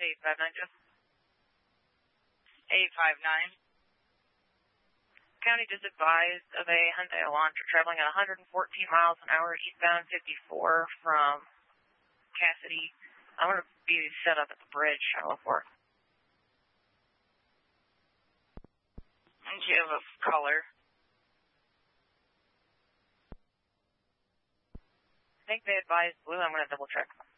859, Jeff. 859. County just advised of a Hyundai Elantra traveling at 114 miles an hour eastbound 54 from Cassidy. I'm going to be set up at the bridge, Charlotte 4. And do you have a color? I think they advised blue. I'm going to double check.